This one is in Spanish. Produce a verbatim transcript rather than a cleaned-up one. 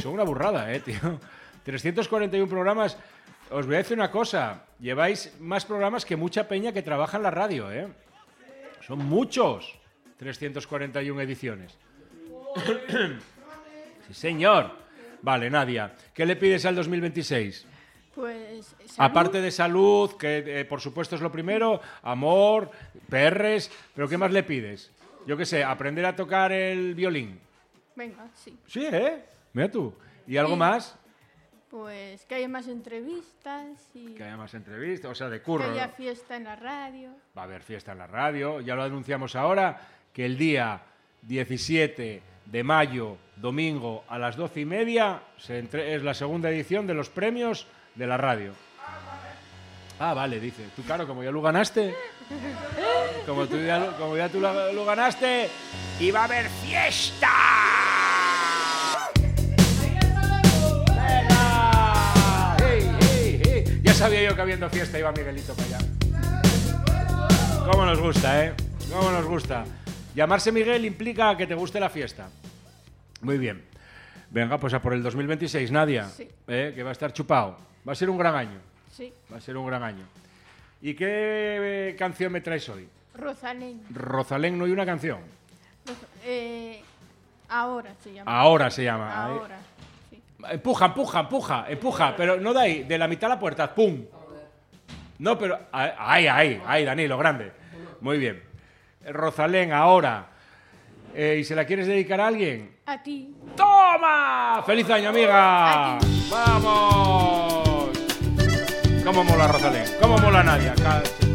son una burrada, eh, tío. trescientos cuarenta y uno programas. Os voy a decir una cosa. Lleváis más programas que mucha peña que trabaja en la radio, eh. Son muchos. trescientas cuarenta y una ediciones. Sí, señor. Vale, Nadia. ¿Qué le pides al dos mil veintiséis? Pues salud. Aparte de salud, que eh, por supuesto es lo primero, amor, perres, pero ¿qué más le pides? Yo qué sé, aprender a tocar el violín. Venga, sí. Sí, ¿eh? Mira tú. ¿Y algo Sí. más? Pues que haya más entrevistas y Que haya más entrevistas, o sea, de que curro. haya fiesta en la radio. Va a haber fiesta en la radio, ya lo anunciamos ahora, que el día diecisiete de mayo, domingo, a las doce y media, se entre- es la segunda edición de los premios de la radio. Ah, vale, dice. Tú, claro, como ya lo ganaste, como, tú ya, lo- como ya tú lo, lo ganaste, y va a haber fiesta. ¡Venga! ¡Hey, hey, hey! Ya sabía yo que habiendo fiesta iba Miguelito para allá. ¿Cómo nos gusta, eh? ¿Cómo nos gusta? Llamarse Miguel implica que te guste la fiesta. Muy bien. Venga, pues a por el dos mil veintiséis, Nadia. Sí. ¿Eh? Que va a estar chupado. Va a ser un gran año. Sí. Va a ser un gran año. ¿Y qué eh, canción me traes hoy? Rosalén. Rosalén no hay una canción. Rosa- eh, ahora se llama. Ahora se llama. Ahora. Sí. Empuja, empuja, empuja, empuja. Pero no de ahí, de la mitad a la puerta. ¡Pum! No, pero... Ahí, ahí, ahí, Danilo, grande. Muy bien. Rosalén, ahora. Eh, ¿Y se la quieres dedicar a alguien? A ti. ¡Toma! ¡Feliz año, amiga! A ti. ¡Vamos! ¿Cómo mola Rosalén? ¿Cómo mola Nadia? Ca-